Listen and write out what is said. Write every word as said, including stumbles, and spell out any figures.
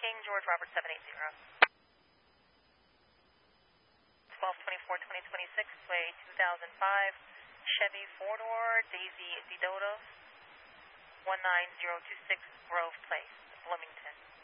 King George Robert seven eight zero. twelve twenty-four twenty twenty-six, way two thousand five, Chevy four-door, Daisy Didodos, one nine zero two six Grove Place, Bloomington.